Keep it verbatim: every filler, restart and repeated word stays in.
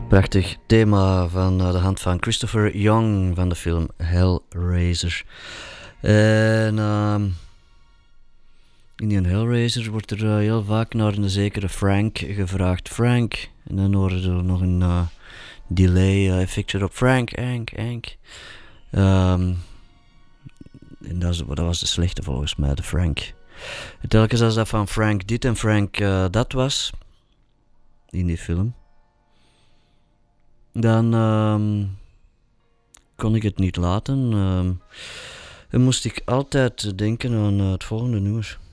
Prachtig thema van uh, de hand van Christopher Young van de film Hellraiser. En uh, in die Hellraiser wordt er uh, heel vaak naar een zekere Frank gevraagd. Frank. En dan horen er nog een uh, delay uh, effectje op. Frank, Hank, Hank. Um, en dat, is, dat was de slechte volgens mij, de Frank. En telkens als dat van Frank dit en Frank uh, dat was, in die film, dan um, kon ik het niet laten. Um, en moest ik altijd denken aan uh, het volgende nummer.